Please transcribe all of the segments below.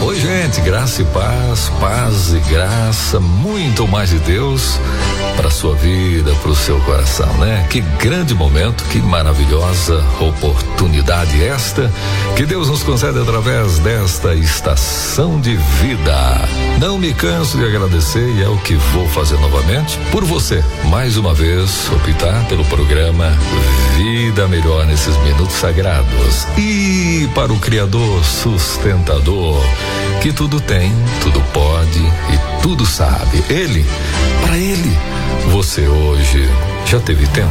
Oi, gente, graça e paz, paz e graça, muito mais de Deus para sua vida, para o seu coração, né? Que grande momento, que maravilhosa oportunidade esta que Deus nos concede através desta estação de vida. Não me canso de agradecer e é o que vou fazer novamente por você, mais uma vez, optar pelo programa Vida Melhor nesses minutos sagrados. E para o Criador sustentador, que tudo tem, tudo pode e tudo sabe. Ele, para ele, você hoje já teve tempo?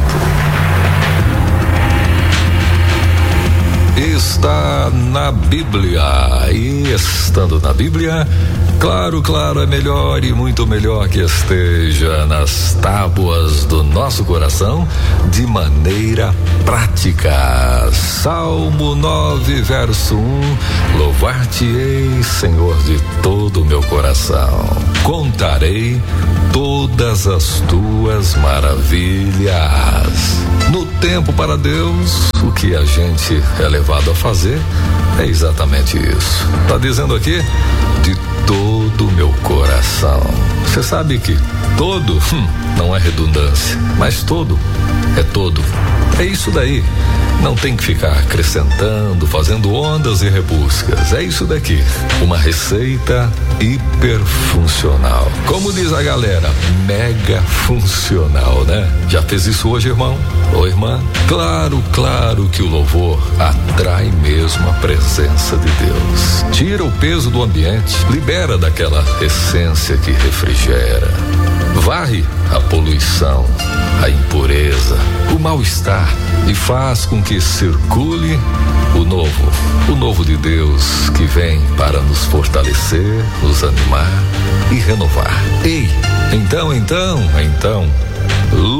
Está na Bíblia, e estando na Bíblia, claro, é melhor e muito melhor que esteja nas tábuas do nosso coração de maneira prática. Salmo 9, verso 1: Louvar-te-ei, Senhor, de todo o meu coração. Contarei todas as tuas maravilhas. No tempo para Deus, o que a gente é levado a fazer é exatamente isso. Tá dizendo aqui, de todo o meu coração. Você sabe que todo não é redundância, mas todo é todo. É isso daí. Não tem que ficar acrescentando, fazendo ondas e rebuscas. É isso daqui. Uma receita hiperfuncional. Como diz a galera, mega funcional, né? Já fez isso hoje, irmão? Ou irmã? Claro que o louvor atrai mesmo a presença de Deus. Tira o peso do ambiente, libera daquela essência que refrigera. Varre a poluição, a impureza, o mal-estar e faz com que circule o novo de Deus que vem para nos fortalecer, nos animar e renovar. Ei, então,